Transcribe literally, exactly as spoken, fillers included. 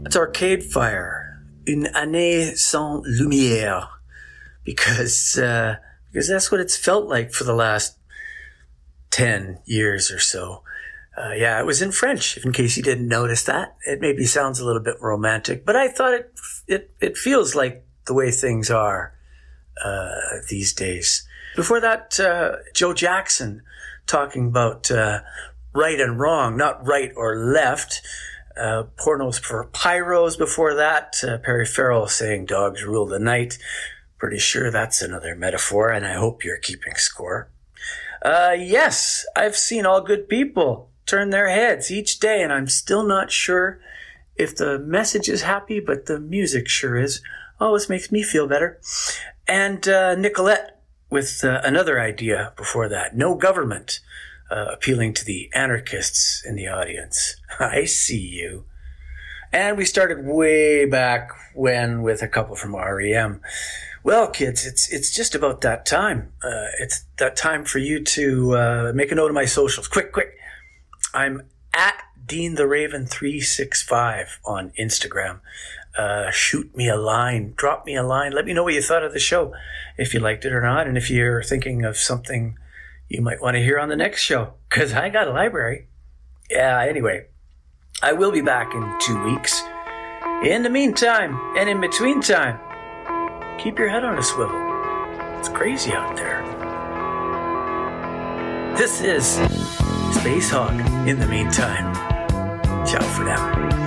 It's Arcade Fire, Une année sans lumière, because uh, because that's what it's felt like for the last ten years or so. Uh, yeah, it was in French, in case you didn't notice that. It maybe sounds a little bit romantic, but I thought it it, it feels like the way things are uh, these days. Before that, uh, Joe Jackson talking about uh, right and wrong, not right or left. Uh, pornos for pyros before that. Uh, Perry Farrell saying dogs rule the night. Pretty sure that's another metaphor, and I hope you're keeping score. Uh, yes, I've seen all good people turn their heads each day, and I'm still not sure if the message is happy, but the music sure is. Always makes me feel better. And uh, Nicolette with uh, another idea before that. No government. Uh, appealing to the anarchists in the audience. I see you. And we started way back when with a couple from R E M. Well, kids, it's it's just about that time. Uh, it's that time for you to uh, make a note of my socials. Quick, quick. I'm at Dean the Raven three six five on Instagram. Uh, shoot me a line. Drop me a line. Let me know what you thought of the show, if you liked it or not, and if you're thinking of something you might want to hear on the next show, because I got a library. Yeah, anyway, I will be back in two weeks. In the meantime, and in between time, keep your head on a swivel. It's crazy out there. This is Space Hog in the meantime. Ciao for now.